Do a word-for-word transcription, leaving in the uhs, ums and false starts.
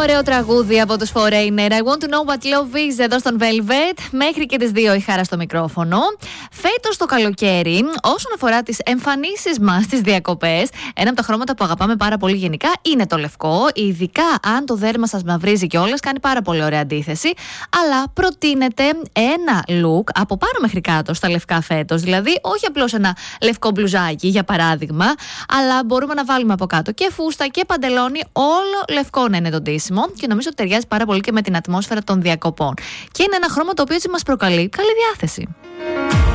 ωραίο τραγούδι από τους Foreigner. I want to know what love is εδώ στον Velvet. Μέχρι και τις δύο η Χαρά στο μικρόφωνο. Φέτος το καλοκαίρι, όσον αφορά τις εμφανίσεις μας στις διακοπές, ένα από τα χρώματα που αγαπάμε πάρα πολύ γενικά είναι το λευκό. Ειδικά αν το δέρμα σας μαυρίζει κιόλας, κάνει πάρα πολύ ωραία αντίθεση. Αλλά προτείνεται ένα look από πάνω μέχρι κάτω στα λευκά φέτος. Δηλαδή, όχι απλώς ένα λευκό μπλουζάκι για παράδειγμα, αλλά μπορούμε να βάλουμε από κάτω και φούστα και παντελόνι, όλο λευκό να είναι το ντύσιμο, και νομίζω ότι ταιριάζει πάρα πολύ και με την ατμόσφαιρα των διακοπών. Και είναι ένα χρώμα το οποίο έτσι μας προκαλεί καλή διάθεση.